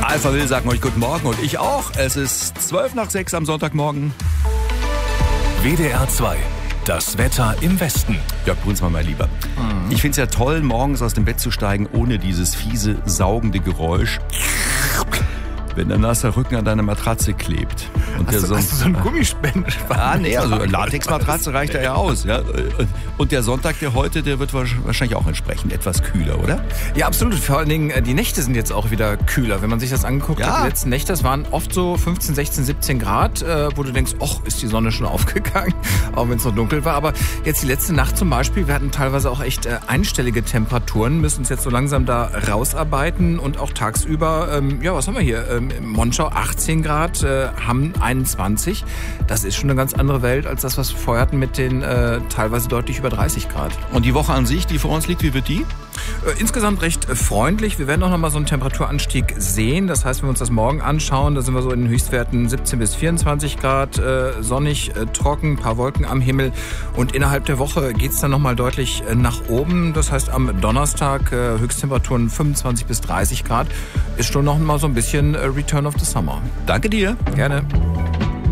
Alpha Will sagen euch guten Morgen und ich auch. Es ist 5:12 am Sonntagmorgen. WDR 2. Das Wetter im Westen. Jörg Brunsmann, mein Lieber. Ich finde es ja toll, morgens aus dem Bett zu steigen, ohne dieses fiese, saugende Geräusch, wenn der nasse Rücken an deiner Matratze klebt. Und Hast du so einen Gummispender? Nee, also Latexmatratze reicht ja aus. Ja. Und der Sonntag, der heute, der wird wahrscheinlich auch entsprechend etwas kühler, oder? Ja, absolut. Vor allen Dingen, die Nächte sind jetzt auch wieder kühler. Wenn man sich das angeguckt hat, die letzten Nächte, das waren oft so 15, 16, 17 Grad, wo du denkst, ach, ist die Sonne schon aufgegangen, auch wenn es noch dunkel war. Aber jetzt die letzte Nacht zum Beispiel, wir hatten teilweise auch echt einstellige Temperaturen, müssen uns jetzt so langsam da rausarbeiten und auch tagsüber, was haben wir hier? Monschau 18 Grad, Hamm 21. Das ist schon eine ganz andere Welt als das, was wir vorher hatten mit den teilweise deutlich über 30 Grad. Und die Woche an sich, die vor uns liegt, wie wird die? Insgesamt recht freundlich. Wir werden auch noch mal so einen Temperaturanstieg sehen. Das heißt, wenn wir uns das morgen anschauen, da sind wir so in den Höchstwerten 17 bis 24 Grad, sonnig, trocken, ein paar Wolken am Himmel. Und innerhalb der Woche geht es dann noch mal deutlich nach oben. Das heißt, am Donnerstag Höchsttemperaturen 25 bis 30 Grad. Ist schon noch mal so ein bisschen Return of the Summer. Danke dir. Gerne.